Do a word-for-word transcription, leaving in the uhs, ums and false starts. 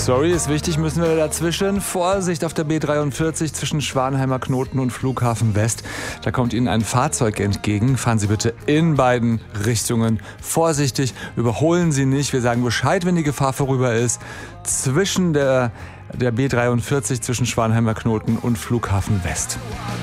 Sorry, ist wichtig, müssen wir dazwischen. Vorsicht auf der B dreiundvierzig zwischen Schwanheimer Knoten und Flughafen West. Da kommt Ihnen ein Fahrzeug entgegen. Fahren Sie bitte in beiden Richtungen vorsichtig. Überholen Sie nicht. Wir sagen Bescheid, wenn die Gefahr vorüber ist. Zwischen der, der B dreiundvierzig zwischen Schwanheimer Knoten und Flughafen West.